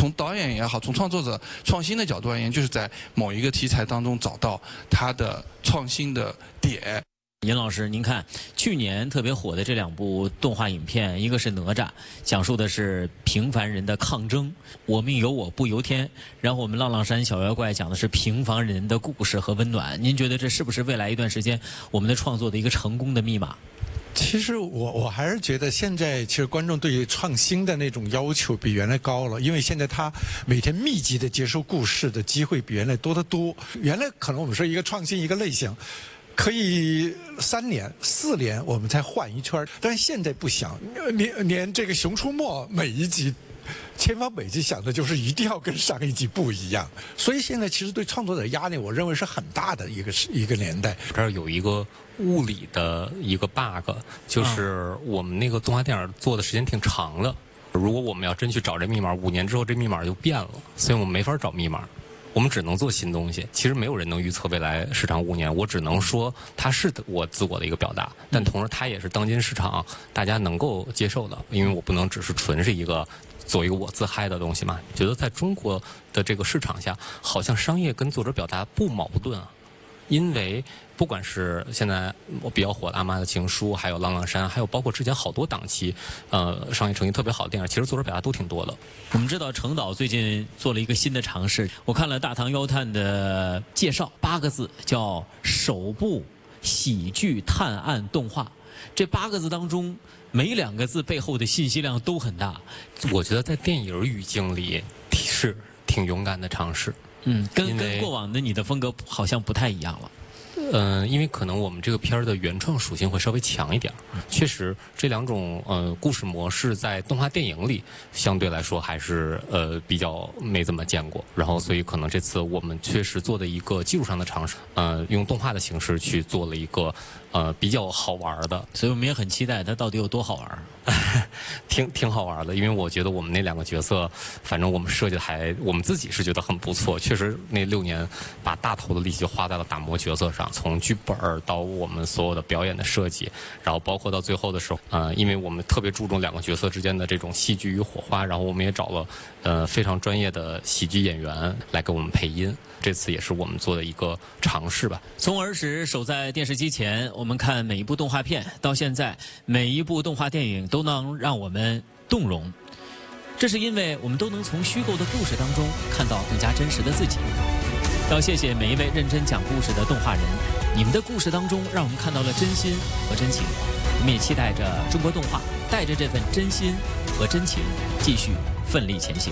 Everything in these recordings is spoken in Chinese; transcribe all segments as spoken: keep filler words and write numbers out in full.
从导演也好，从创作者创新的角度而言，就是在某一个题材当中找到它的创新的点。 尹老师，您看去年特别火的这两部动画影片，一个是《哪吒》，讲述的是平凡人的抗争，我命由我不由天；然后我们《浪浪山小妖怪》讲的是平凡人的故事和温暖。您觉得这是不是未来一段时间我们的创作的一个成功的密码？ 其实我我还是觉得现在其实观众对于创新的那种要求比原来高了，因为现在他每天密集的接受故事的机会比原来多得多。原来可能我们说一个创新一个类型，可以三年四年我们才换一圈，但是现在不想，连连这个《熊出没》每一集。千方百计想的就是一定要跟上一集不一样，所以现在其实对创作者压力，我认为是很大的一个一个年代。 这儿有一个物理的一个 bug， 就是我们那个动画电影做的时间挺长的，如果我们要真去找这密码，五年之后这密码就变了，所以我们没法找密码。我们只能做新东西，其实没有人能预测未来市场五年，我只能说它是我自我的一个表达，但同时它也是当今市场大家能够接受的，因为我不能只是纯是一个做一个我自嗨的东西嘛。觉得在中国的这个市场下，好像商业跟作者表达不矛盾啊，因为不管是现在我比较火的《阿妈的情书》，还有《浪浪山》，还有包括之前好多档期，呃，商业成绩特别好的电影，其实作者表达都挺多的。 我们知道程导最近做了一个新的尝试，我看了《大唐妖探》的介绍，八个字叫首部喜剧探案动画。这八个字当中，每两个字背后的信息量都很大。 我觉得在电影语境里是挺勇敢的尝试。 嗯，跟跟过往的你的风格好像不太一样了。 嗯、呃，因为可能我们这个片儿的原创属性会稍微强一点。确实，这两种呃故事模式在动画电影里相对来说还是呃比较没怎么见过。然后，所以可能这次我们确实做的一个技术上的尝试，呃，用动画的形式去做了一个呃比较好玩的。 所以我们也很期待它到底有多好玩。 挺挺好玩的，因为我觉得我们那两个角色，反正我们设计的还，我们自己是觉得很不错。确实，那六年把大头的力气就花在了打磨角色上，从剧本到我们所有的表演的设计，然后包括到最后的时候，呃，因为我们特别注重两个角色之间的这种戏剧与火花，然后我们也找了呃非常专业的喜剧演员来给我们配音。这次也是我们做的一个尝试吧。 从儿时守在电视机前，我们看每一部动画片，到现在每一部动画电影都能让我们动容。这是因为我们都能从虚构的故事当中看到更加真实的自己。要谢谢每一位认真讲故事的动画人，你们的故事当中让我们看到了真心和真情。我们也期待着中国动画带着这份真心和真情继续奋力前行。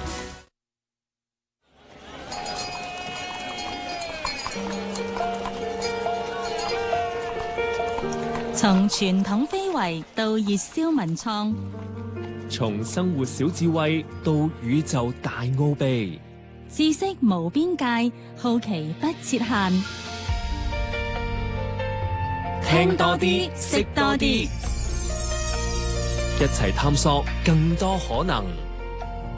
從傳統非遺到熱銷文創， 從生活小智慧到宇宙大奧秘， 知識無邊界，好奇不設限。 聽多啲，識多啲，一齊探索更多可能。